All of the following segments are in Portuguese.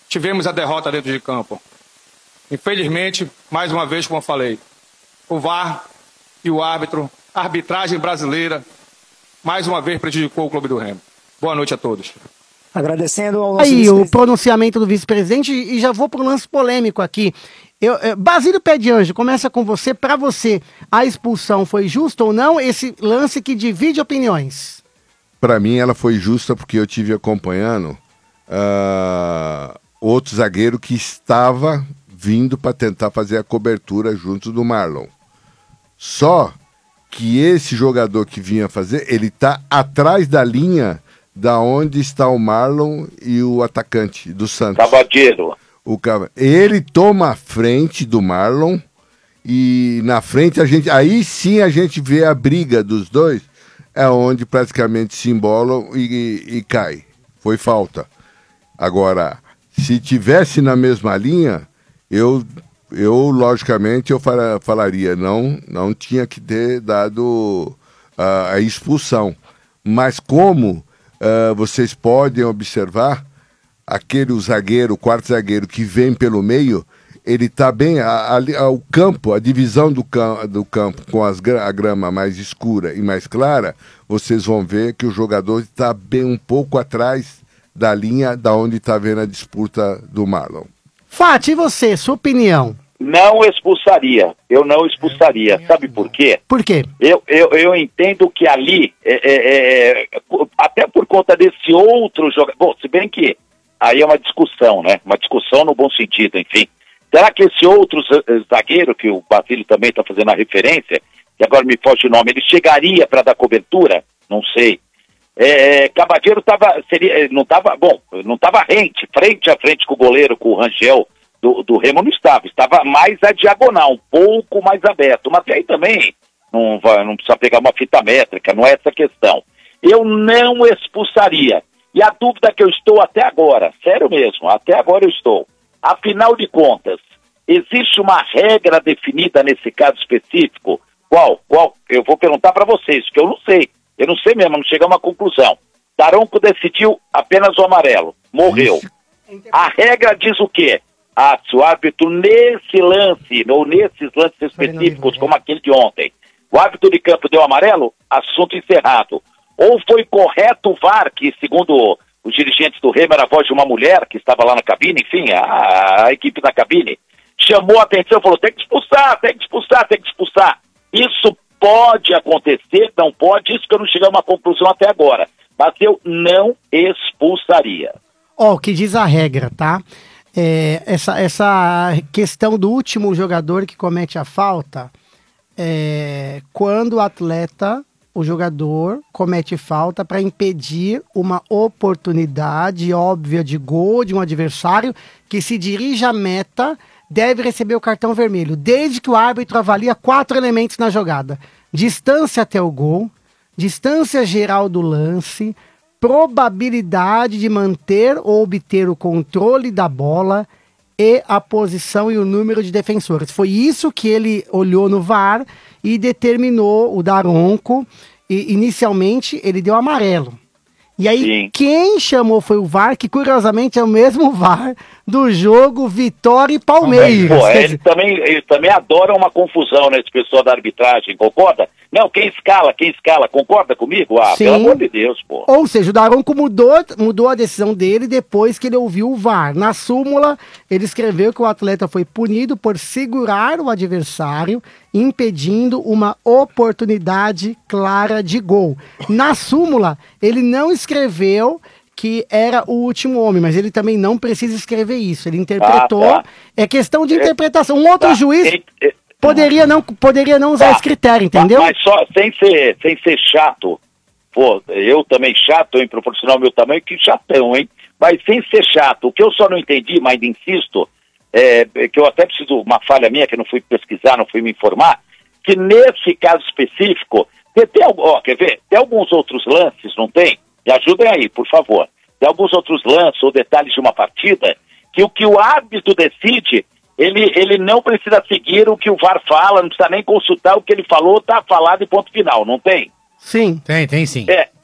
tivemos a derrota dentro de campo. Infelizmente, mais uma vez, como eu falei, o VAR e o árbitro, a arbitragem brasileira, mais uma vez prejudicou o Clube do Remo. Boa noite a todos. Agradecendo ao nosso Aí, o pronunciamento do vice-presidente, e já vou para um lance polêmico aqui. Basílio Pé de Anjo, começa com você. Para você, a expulsão foi justa ou não? Esse lance que divide opiniões. Para mim, ela foi justa porque eu tive acompanhando outro zagueiro que estava vindo para tentar fazer a cobertura junto do Marlon. Só que esse jogador que vinha fazer, ele tá atrás da linha da onde está o Marlon e o atacante do Santos. Cavadeiro. Ele toma a frente do Marlon e na frente aí sim a gente vê a briga dos dois, é onde praticamente se embolam e cai. Foi falta. Agora, se tivesse na mesma linha, eu logicamente falaria, não tinha que ter dado a expulsão. Mas como vocês podem observar, aquele zagueiro, o quarto zagueiro que vem pelo meio, ele está bem, o campo, a divisão do campo com a grama mais escura e mais clara, vocês vão ver que o jogador está bem um pouco atrás da linha da onde está vendo a disputa do Marlon. Fati, e você, sua opinião? Não expulsaria, eu não expulsaria. Sabe por quê? Por quê? Eu entendo que ali, até por conta desse outro jogador, bom, se bem que aí é uma discussão, né? Uma discussão no bom sentido, enfim. Será que esse outro zagueiro, que o Basílio também está fazendo a referência, que agora me foge o nome, ele chegaria para dar cobertura? Não sei. Cavadeiro não estava frente a frente com o goleiro, com o Rangel do Remo, não estava mais a diagonal, um pouco mais aberto, mas aí também não precisa pegar uma fita métrica, não é essa a questão. Eu não expulsaria, e a dúvida que eu estou até agora, sério mesmo, até agora eu estou, afinal de contas, existe uma regra definida nesse caso específico? Qual? Eu vou perguntar para vocês, porque eu não sei mesmo, não chegamos a uma conclusão. Daronco decidiu apenas o amarelo, morreu. A regra diz o quê? Se o árbitro nesse lance, ou nesses lances específicos, como aquele de ontem, o árbitro de campo deu amarelo, assunto encerrado. Ou foi correto o VAR, que segundo os dirigentes do Remo era a voz de uma mulher que estava lá na cabine, enfim, a equipe da cabine, chamou a atenção e falou, tem que expulsar. Isso pode acontecer, não pode, isso que eu não cheguei a uma conclusão até agora. Mas eu não expulsaria. O que diz a regra, tá? Essa questão do último jogador que comete a falta, quando o jogador comete falta para impedir uma oportunidade óbvia de gol de um adversário que se dirige à meta, deve receber o cartão vermelho, desde que o árbitro avalia 4 elementos na jogada: distância até o gol, distância geral do lance, probabilidade de manter ou obter o controle da bola e a posição e o número de defensores. Foi isso que ele olhou no VAR e determinou o Daronco, e inicialmente ele deu amarelo. E aí, sim, quem chamou foi o VAR, que curiosamente é o mesmo VAR do jogo Vitória e Palmeiras. Eles também adoram uma confusão, né, esse pessoal da arbitragem, concorda? Não, quem escala, concorda comigo? Sim. Pelo amor de Deus, pô. Ou seja, o Daronco mudou a decisão dele depois que ele ouviu o VAR. Na súmula, ele escreveu que o atleta foi punido por segurar o adversário, impedindo uma oportunidade clara de gol. Na súmula, ele não escreveu que era o último homem, mas ele também não precisa escrever isso. Ele interpretou, tá. É questão de interpretação. Um outro juiz poderia não usar esse critério, entendeu? Mas só, sem ser chato, pô, eu também chato, hein, proporcional ao meu tamanho, que chatão, hein? Mas sem ser chato, o que eu só não entendi, mas insisto, que eu até preciso, uma falha minha, que eu não fui pesquisar, não fui me informar, que nesse caso específico, quer ver? Tem alguns outros lances, não tem? Me ajudem aí, por favor. Tem alguns outros lances ou detalhes de uma partida que o que o árbitro decide, ele não precisa seguir o que o VAR fala, não precisa nem consultar o que ele falou, tá falado e ponto final, não tem? Sim. Tem sim.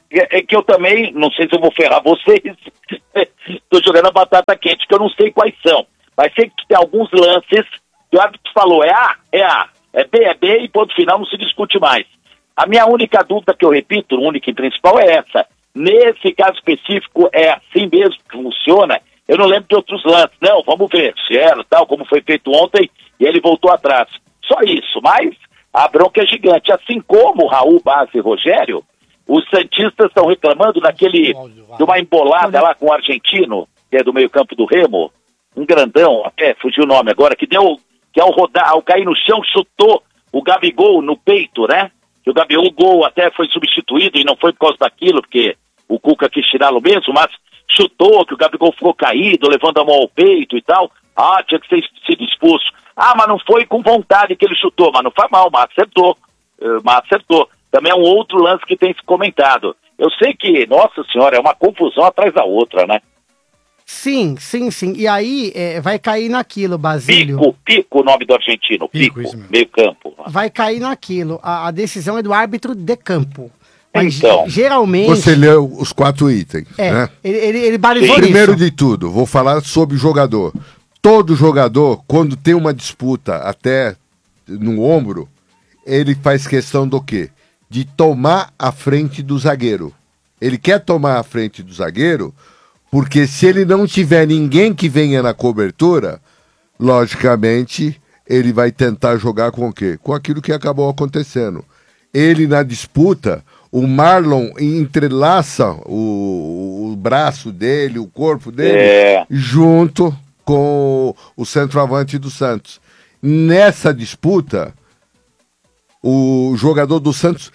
é que eu também, não sei se eu vou ferrar vocês, tô jogando a batata quente, que eu não sei quais são. Mas sei que tem alguns lances que o árbitro falou, é A, é B e ponto final, não se discute mais. A minha única dúvida, que eu repito, única e principal, é essa. Nesse caso específico, é assim mesmo que funciona? Eu não lembro de outros lances. Não, vamos ver se era tal, como foi feito ontem, e ele voltou atrás. Só isso, mas a bronca é gigante. Assim como Raul, Base e Rogério, os santistas estão reclamando de uma embolada lá com o argentino, que é do meio campo do Remo, um grandão, até fugiu o nome agora, que ao cair no chão, chutou o Gabigol no peito, né? Que o Gabigol até foi substituído, e não foi por causa daquilo, porque o Cuca quis tirá-lo mesmo, mas chutou, que o Gabigol ficou caído, levando a mão ao peito e tal. Ah, tinha que ser sido expulso. Ah, mas não foi com vontade que ele chutou, mas não foi mal, mas acertou. Também é um outro lance que tem se comentado. Eu sei que, nossa senhora, é uma confusão atrás da outra, né? Sim. E aí vai cair naquilo, Basílio. Pico o nome do argentino. Pico meio campo. Vai cair naquilo. A decisão é do árbitro de campo. Mas então, geralmente... Você leu os 4 itens, né? Ele balizou Primeiro isso. de tudo, vou falar sobre o jogador. Todo jogador, quando tem uma disputa até no ombro, ele faz questão do quê? De tomar a frente do zagueiro. Ele quer tomar a frente do zagueiro, porque se ele não tiver ninguém que venha na cobertura, logicamente, ele vai tentar jogar com o quê? Com aquilo que acabou acontecendo. Ele, na disputa, o Marlon entrelaça o braço dele, o corpo dele, junto com o centroavante do Santos. Nessa disputa, o jogador do Santos,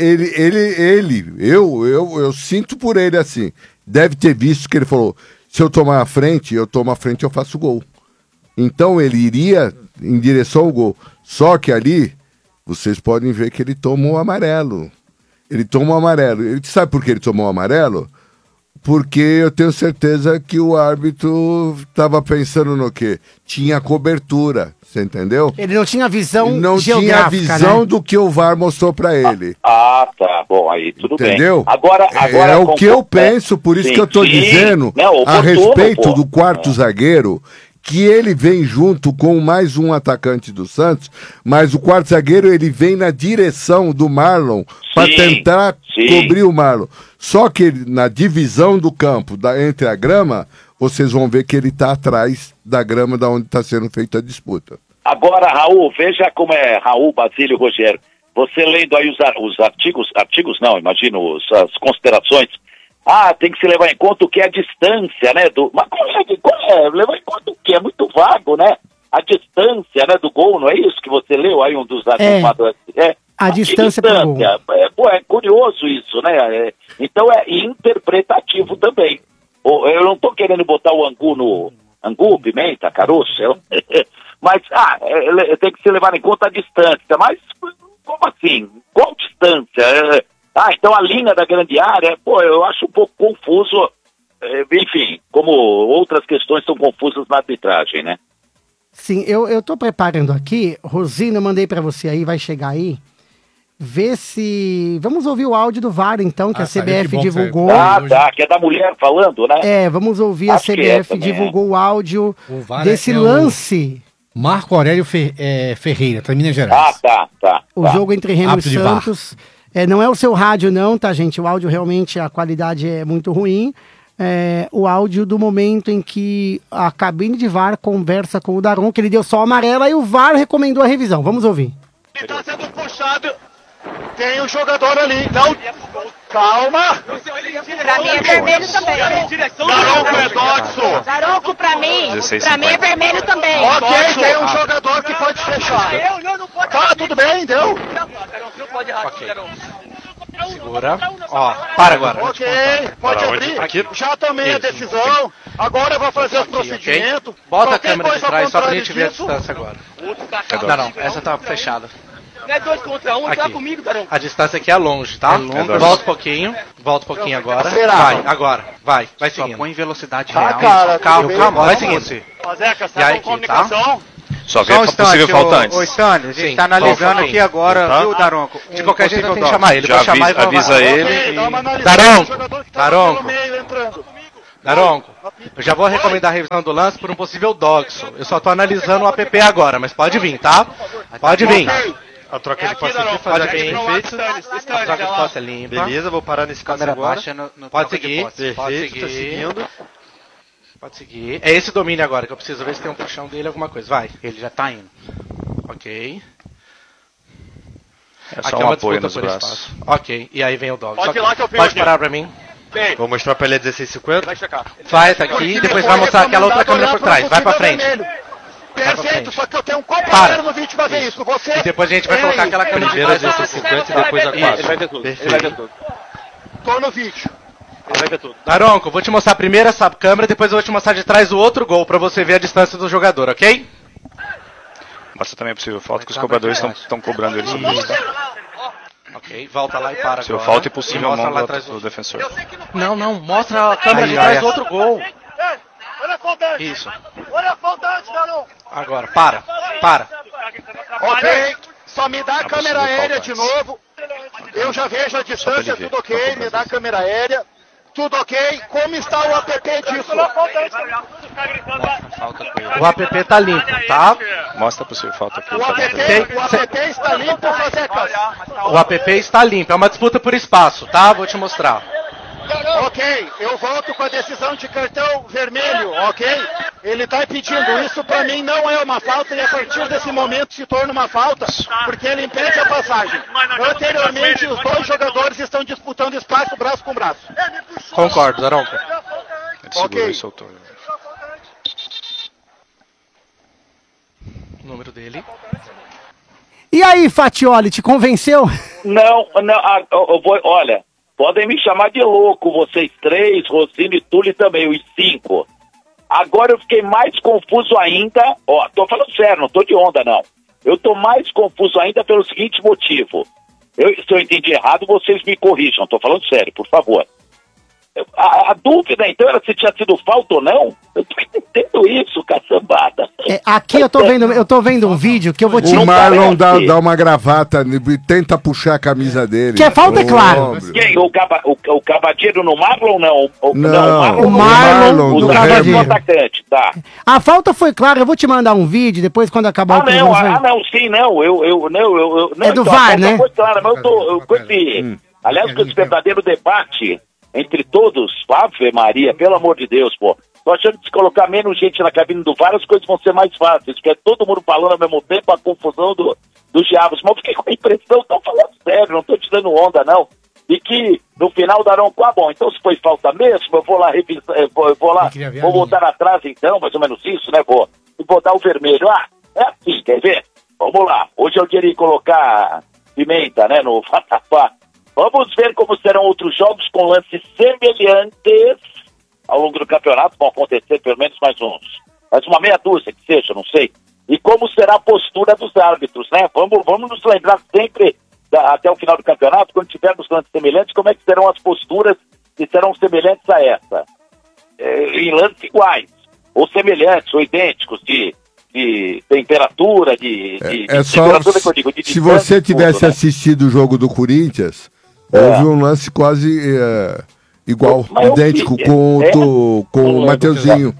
eu sinto por ele assim, deve ter visto que ele falou, se eu tomar a frente, eu faço gol. Então ele iria em direção ao gol. Só que ali, vocês podem ver que ele tomou o amarelo. Ele sabe por que ele tomou o amarelo? Porque eu tenho certeza que o árbitro estava pensando no quê? Tinha cobertura, você entendeu? Ele não tinha visão geográfica, tinha visão, né? Do que o VAR mostrou para ele. Tá. Bom, aí tudo entendeu? Bem. Agora é o que eu penso, por isso que eu tô dizendo a respeito do quarto zagueiro, que ele vem junto com mais um atacante do Santos, mas o quarto zagueiro ele vem na direção do Marlon para tentar cobrir o Marlon. Só que na divisão do campo, entre a grama, vocês vão ver que ele está atrás da grama da onde está sendo feita a disputa. Agora, Raul, veja como é Raul, Basílio e Rogério. Você lendo aí os artigos não, imagino, as considerações. Tem que se levar em conta o que é a distância, né? Mas levar em conta o que? É muito vago, né? A distância, né, do gol, não é isso que você leu aí, um dos artigos? A distância pro gol. É curioso isso, né? Então é interpretativo também. Eu não estou querendo botar o angu, pimenta, caroço, mas tem que se levar em conta a distância. Mas como assim? Qual distância? Então a linha da grande área, eu acho um pouco confuso, enfim, como outras questões são confusas na arbitragem, né? Sim, eu tô preparando aqui, Rosina, eu mandei para você aí, vai chegar aí, vê se... Vamos ouvir o áudio do VAR, então, que a CBF divulgou. Que é da mulher falando, né? Vamos ouvir, a CBF divulgou o áudio desse lance. Marco Aurélio Ferreira, tá em Minas Gerais. O jogo entre Remo e Santos... não é o seu rádio não, tá, gente? O áudio realmente, a qualidade é muito ruim. O áudio do momento em que a cabine de VAR conversa com o Daron, que ele deu só amarela e o VAR recomendou a revisão. Vamos ouvir. Ele tá sendo puxado. Tem um jogador ali. Não. Calma. Pra mim é vermelho também. Daronco é Dodson. Daronco pra mim é vermelho também. Ok, tem um jogador que pode fechar. Não pode. Tá, tudo bem, deu. Não pode errar. Segura. Para agora. Ok, pode abrir. Aqui. Já tomei a decisão. Agora eu vou fazer os procedimentos. Bota a câmera de trás só pra gente ver a distância agora. Não, essa tá fechada. Não é 2 contra 1, tá comigo, Daronco. A distância aqui é longe, tá? Volta um pouquinho agora. Vai, agora. Vai seguindo. Põe em velocidade real. Cara, calma, vai seguindo. Zeca, E aí, tá com comunicação? Só vê Só um possível instante, falta antes. Ô, Stanley, a gente Sim, tá analisando sim. aqui agora, Tá? viu, Daronco? De qualquer jeito eu tenho que chamar ele. Já Vou chamar e vou avisa falar. ele. Dá uma analisada Daronco, no jogador que tá Daronco. pelo meio entrando. Daronco, eu já vou recomendar a revisão do lance por um possível Dogson. Eu só tô analisando o app agora, mas pode vir, tá? Pode vir. A troca de posse Daronco, aqui, fazer pode vir. aqui perfeito. A troca de posse é limpa. Beleza, vou parar nesse caso Câmera agora. baixa pode seguir. Perfeito, Pode tá seguir. seguindo. Pode seguir. É esse domínio agora que eu preciso ver se tem um puxão dele, alguma coisa. Vai. Ele já tá indo. Ok. É só Aqui um é uma apoio disputa nos por braços. espaço. Ok. E aí vem o dog. Pode Só que- ir lá que eu pego Pode aqui. parar pra mim. Vem. Vou mostrar pra ele a 1650. Vai checar. Vai, tá aqui. E depois vai mostrar aquela outra câmera por trás. Vai pra frente. Perfeito, só que eu tenho um Para. companheiro no vídeo fazer isso. Você. E depois a gente vai colocar aquela câmera de Primeiro a trás. 1650 e depois a 4. Ele vai ver tudo. Ele vai ver tudo. Tô no vídeo. Ele vai ver tudo. Daronco, eu vou te mostrar primeiro essa câmera, depois eu vou te mostrar de trás o outro gol pra você ver a distância do jogador, ok? Mostra também a possível falta que os cobradores estão cobrando ele sobre isso, tá? Ok, volta lá e para Possível agora. falta e possível mostra mão lá do, atrás do defensor. Não, mostra a câmera de Aí, trás olha. do outro gol. Olha a faltante. Isso. Olha a faltante, Daronco. Agora, para. Ok, só me dá a Não, câmera possível aérea falta de antes. novo. Eu já vejo a distância, ver, tudo ok. pra Me dá a câmera aérea. Tudo ok. Como está o app disso? O app tá limpo, tá? Mostra a possível falta aqui. O tá app, dentro. o app está limpo, Fazecas. O app está limpo. É uma disputa por espaço, tá? Vou te mostrar. Ok, eu volto com a decisão de cartão vermelho, ok? Ele está pedindo, isso para mim não é uma falta e a partir desse momento se torna uma falta, porque ele impede a passagem. Anteriormente, os dois jogadores estão disputando espaço braço com braço. Concordo, Daronco. Ele segurou Ok. e soltou. O número dele. E aí, Fatioli, te convenceu? Não, eu vou, olha, podem me chamar de louco, vocês três, Rossini e Tulli também, os 5. Agora eu fiquei mais confuso ainda, tô falando sério, não tô de onda não. Eu tô mais confuso ainda pelo seguinte motivo. Se eu entendi errado, vocês me corrijam, tô falando sério, por favor. A dúvida então era se tinha sido falta ou não? Eu tô entendendo isso, caçambada. Aqui eu tô vendo um vídeo que eu vou te... O Marlon dá uma gravata e tenta puxar a camisa dele. Que é falta, é claro. Homem. Quem? O Cavadeiro no Marlon, não? Não, o Marlon o no Cavadeiro Cavadeiro. atacante, tá. A falta foi clara, eu vou te mandar um vídeo depois quando acabar o programa. Não, sim, não. Não, É do então, VAR, a falta né? foi clara, mas com esse, aliás, com esse verdadeiro debate entre todos, Ave Maria, pelo amor de Deus, pô. Tô achando que se colocar menos gente na cabine do VAR, as coisas vão ser mais fáceis, porque é todo mundo falando ao mesmo tempo, a confusão dos diabos. Mas eu fiquei com a impressão, tô falando sério, não tô te dando onda, não. E que no final darão, bom, então se foi falta mesmo, eu vou lá revisar, vou voltar atrás então, mais ou menos isso, né, vou dar o vermelho. É assim, quer ver? Vamos lá, hoje eu queria colocar pimenta, né, no vatapá. Vamos ver como serão outros jogos com lances semelhantes ao longo do campeonato, vão acontecer pelo menos mais uma meia dúzia que seja, não sei. E como será a postura dos árbitros, né? Vamos nos lembrar sempre, até o final do campeonato, quando tivermos lances semelhantes, como é que serão as posturas que serão semelhantes a essa. Em lances iguais, ou semelhantes, ou idênticos, de temperatura, de só temperatura que eu digo, de se você tivesse tudo, né? assistido o jogo do Corinthians, houve um lance quase igual, idêntico, com o Mateuzinho.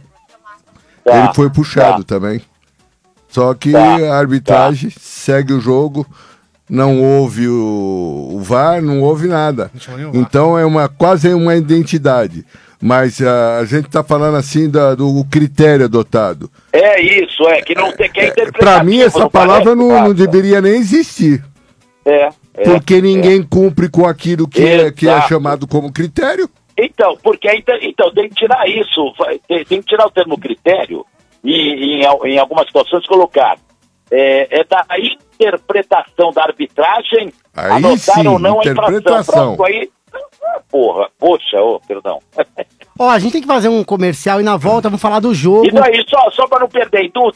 Ele foi puxado também. Só que a arbitragem segue o jogo, não houve o VAR, não houve nada. Então é quase uma identidade. Mas a gente está falando assim do critério adotado. É isso, que não tem que interpretar. Para mim essa palavra não deveria nem existir. Porque ninguém cumpre com aquilo que é chamado como critério. Então, tem que tirar isso, tem que tirar o termo critério e em algumas situações colocar da interpretação da arbitragem, aí anotar sim, ou não a interpretação. infração. Pronto, aí, perdão. Ó, a gente tem que fazer um comercial e na volta vamos falar do jogo. E daí, só para não perder, então,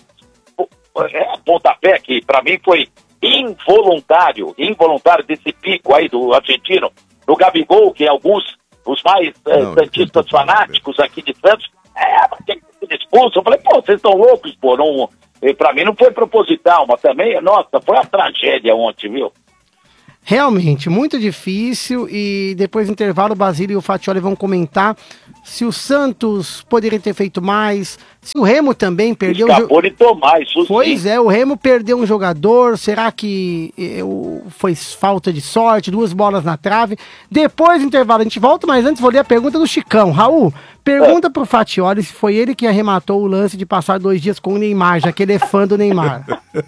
pontapé que para mim foi involuntário desse pico aí do argentino, no Gabigol, que alguns, os mais santistas fanáticos aqui de Santos, tem que ser expulso. Eu falei, vocês estão loucos, não E pra mim não foi proposital, mas também, nossa, foi uma tragédia ontem, viu? Realmente, muito difícil. E depois do intervalo, o Basílio e o Fatioli vão comentar se o Santos poderia ter feito mais, se o Remo também perdeu... Escapou de tomar, isso Pois sim. é, o Remo perdeu um jogador, será que foi falta de sorte, 2 bolas na trave? Depois do intervalo a gente volta, mas antes vou ler a pergunta do Chicão. Raul, pergunta pro Fatioli se foi ele que arrematou o lance de passar 2 dias com o Neymar, já que ele é fã do Neymar.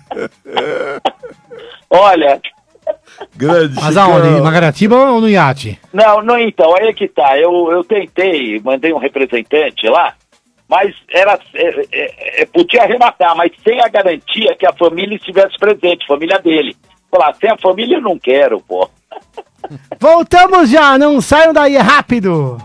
Olha... Grande Mas aonde? Em Mangaratiba ou no iate? Não, então, aí é que tá. Eu tentei, mandei um representante lá, mas podia arrematar, mas sem a garantia que a família estivesse presente, família dele. Falar, sem a família eu não quero, pô. Voltamos já, não saiam daí, é rápido!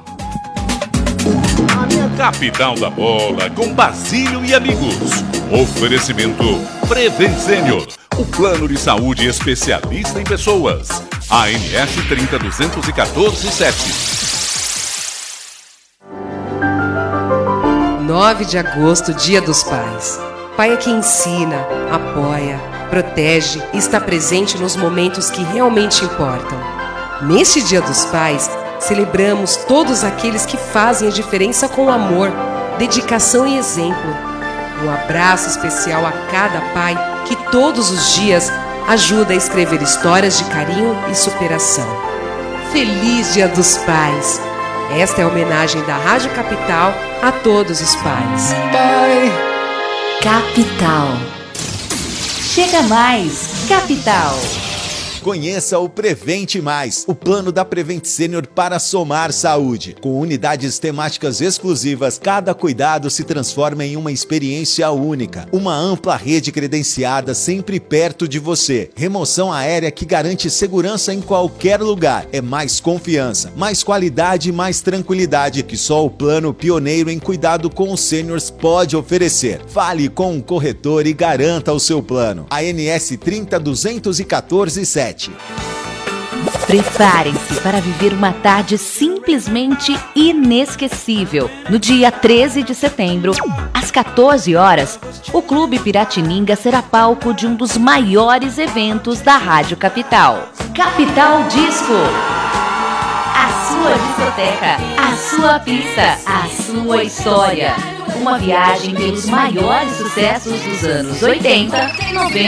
Capital da Bola com Basílio e amigos. Oferecimento Prevent Senior, o plano de saúde especialista em pessoas. ANS 302147. 9 de agosto, Dia dos Pais. Pai é quem ensina, apoia, protege e está presente nos momentos que realmente importam. Neste Dia dos Pais, celebramos todos aqueles que fazem a diferença com amor, dedicação e exemplo. Um abraço especial a cada pai que todos os dias ajuda a escrever histórias de carinho e superação. Feliz Dia dos Pais! Esta é a homenagem da Rádio Capital a todos os pais. Pai! Capital. Chega mais, Capital. Conheça o Prevente Mais, o plano da Prevent Senior para somar saúde. Com unidades temáticas exclusivas, cada cuidado se transforma em uma experiência única. Uma ampla rede credenciada sempre perto de você. Remoção aérea que garante segurança em qualquer lugar. É mais confiança, mais qualidade e mais tranquilidade que só o plano pioneiro em cuidado com os sêniors pode oferecer. Fale com um corretor e garanta o seu plano. ANS 302147. Preparem-se para viver uma tarde simplesmente inesquecível. No dia 13 de setembro, às 14 horas, o Clube Piratininga será palco de um dos maiores eventos da Rádio Capital. Capital Disco. A sua discoteca, a sua pista, a sua história. Uma viagem pelos maiores sucessos dos anos 80, 90